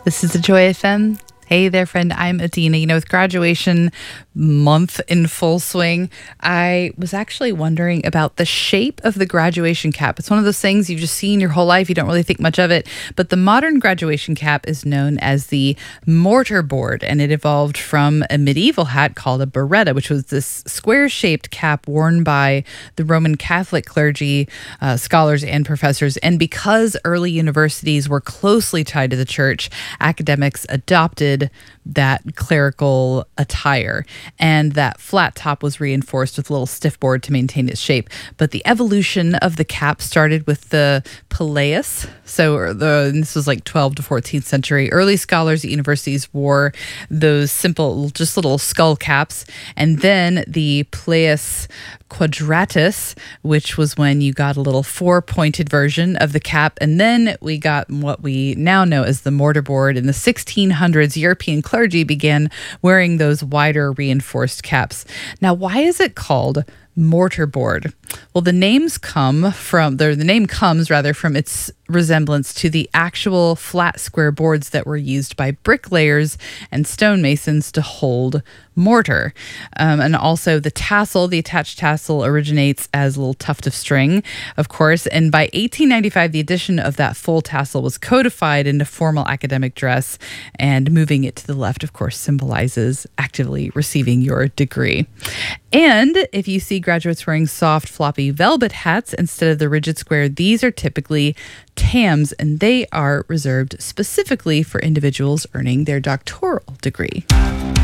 This is the Joy FM. Hey there, friend. I'm Adina. With graduation month in full swing, I was actually wondering about the shape of the graduation cap. It's one of those things you've just seen your whole life. You don't really think much of it. But the modern graduation cap is known as the mortarboard, and it evolved from a medieval hat called a biretta, which was this square-shaped cap worn by the Roman Catholic clergy, scholars, and professors. And because early universities were closely tied to the church, academics adopted that clerical attire, and that flat top was reinforced with a little stiff board to maintain its shape. But the evolution of the cap started with the pileus. This was like 12th to 14th century. Early scholars at universities wore those simple, just little skull caps, and then the pileus quadratus, which was when you got a little four-pointed version of the cap, and then we got what we now know as the mortarboard. In the 1600s, European clergy began wearing those wider reinforced caps. Now, why is it called mortarboard? Well, the name comes from its resemblance to the actual flat square boards that were used by bricklayers and stonemasons to hold mortar. And also the attached tassel originates as a little tuft of string, of course. And by 1895, the addition of that full tassel was codified into formal academic dress, and moving it to the left, of course, symbolizes actively receiving your degree. And if you see graduates wearing soft, floppy velvet hats instead of the rigid square, these are typically TAMs, and they are reserved specifically for individuals earning their doctoral degree.